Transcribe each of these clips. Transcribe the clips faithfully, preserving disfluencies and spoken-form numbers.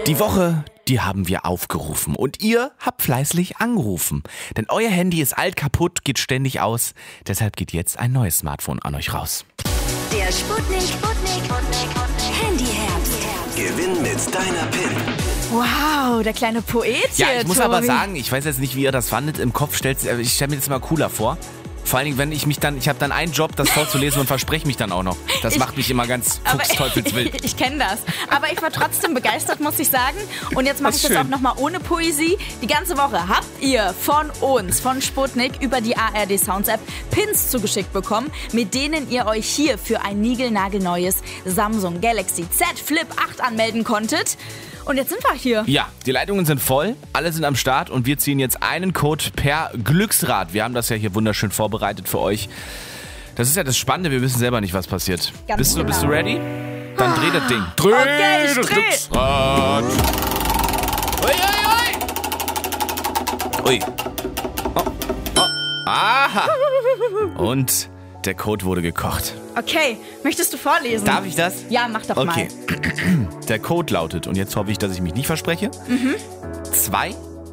Die Woche, die haben wir aufgerufen und ihr habt fleißig angerufen. Denn euer Handy ist alt, kaputt, geht ständig aus. Deshalb geht jetzt ein neues Smartphone an euch raus. Der Sputnik, Sputnik, Handyherbst. Gewinn mit deiner PIN. Wow, der kleine Poet hier, Ja, ich muss Tobi. aber sagen, ich weiß jetzt nicht, wie ihr das fandet. Im Kopf stellt ich stelle mir das immer cooler vor. Vor allen Dingen, wenn ich mich dann, ich habe dann einen Job, das vorzulesen und verspreche mich dann auch noch. Das Ich- macht mich immer ganz Aber fuchsteufelswild. ich, ich kenne das. Aber ich war trotzdem begeistert, muss ich sagen. Und jetzt mache Das ich ist das auch schön. nochmal ohne Poesie. Die ganze Woche habt ihr von uns, von Sputnik, über die A R D Sounds App Pins zugeschickt bekommen, mit denen ihr euch hier für ein niegelnagelneues Samsung Galaxy Z Flip acht anmelden konntet. Und jetzt sind wir hier. Ja, die Leitungen sind voll, alle sind am Start und wir ziehen jetzt einen Code per Glücksrad. Wir haben das ja hier wunderschön vorbereitet für euch. Das ist ja das Spannende, wir wissen selber nicht, was passiert. Ganz bist, du, genau. bist du ready? Dann dreh das Ding. Dreh Okay, ich das dreh. Glücksrad. Ui, ui, ui. Ui. Oh, oh. Aha. Und der Code wurde gekocht. Okay, möchtest du vorlesen? Darf ich das? Ja, mach doch Okay. Der Code lautet, und jetzt hoffe ich, dass ich mich nicht verspreche. Mhm. Zwei,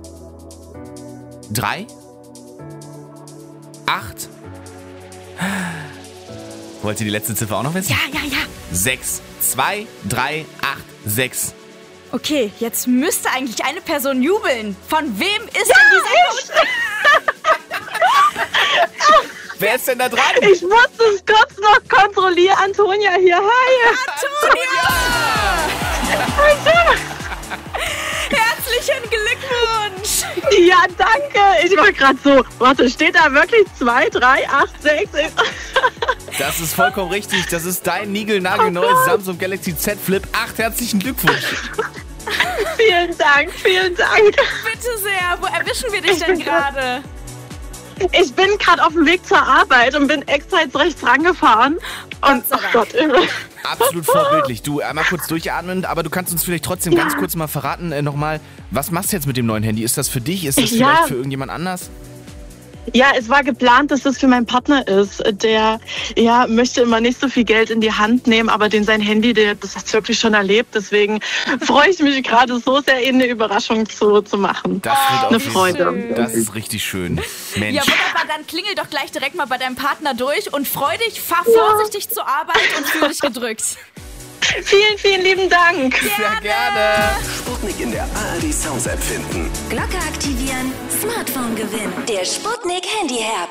drei, acht. Wollt ihr die letzte Ziffer auch noch wissen? mal. Ja, ja, ja. Sechs. Zwei, drei, acht, sechs. Okay, jetzt müsste eigentlich eine Person jubeln. Von wem ist denn dieser Code? Wer ist denn da dran? Ich musste es kurz noch kontrollieren. Antonia hier. Hi. Herzlichen Glückwunsch! Ja, danke. Ich war gerade so. Warte, steht da wirklich zwei, drei, acht, sechs? Das ist vollkommen richtig. Das ist dein niegelnagelneues Samsung Galaxy Z Flip acht. Herzlichen Glückwunsch. Vielen Dank, vielen Dank. Bitte sehr, wo erwischen wir dich denn gerade? Ich bin gerade auf dem Weg zur Arbeit und bin extra jetzt rechts rangefahren. Und, Gott sei ach Gott, irre. Absolut vorbildlich. Du, einmal kurz durchatmen, aber du kannst uns vielleicht trotzdem Ja. ganz kurz mal verraten, äh, nochmal, was machst du jetzt mit dem neuen Handy? Ist das für dich? Ist das Ja. vielleicht für irgendjemand anders? Ja, es war geplant, dass das für meinen Partner ist. Der ja, möchte immer nicht so viel Geld in die Hand nehmen, aber den sein Handy, der, das hat wirklich schon erlebt. Deswegen freue ich mich gerade so sehr, ihn eine Überraschung zu, zu machen. Das wird auf Eine jeden Freude. Fall- Das ist richtig schön. Mensch. Ja, wunderbar, dann klingel doch gleich direkt mal bei deinem Partner durch und freu dich, fahr vorsichtig zur Arbeit und fühl dich gedrückt. Vielen, vielen lieben Dank. Sehr gerne. Sputnik in der A R D Sounds App finden. Glocke aktivieren, Smartphone gewinnen. Der Sputnik Handyherbst.